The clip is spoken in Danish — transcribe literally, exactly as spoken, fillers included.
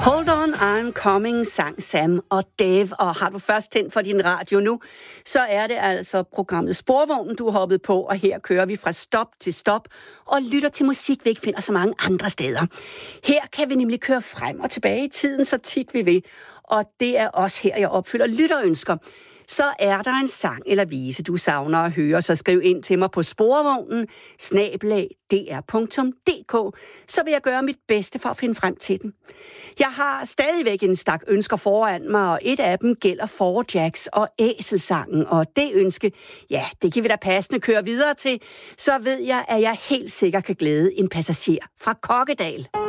Hold on, I'm coming, sang Sam og Dave. Og har du først tændt for din radio nu, så er det altså programmet Sporvognen, du er hoppet på. Og her kører vi fra stop til stop og lytter til musik, vi ikke finder så mange andre steder. Her kan vi nemlig køre frem og tilbage i tiden, så tit vi vil. Og det er også her, jeg opfylder lytterønsker. Så er der en sang eller vise, du savner at høre, så skriv ind til mig på sporvognen, snabel-a d r punktum d k, så vil jeg gøre mit bedste for at finde frem til den. Jeg har stadigvæk en stak ønsker foran mig, og et af dem gælder Four Jacks og Æselsangen, og det ønske, ja, det kan vi da passende køre videre til, så ved jeg, at jeg helt sikkert kan glæde en passager fra Kokkedal.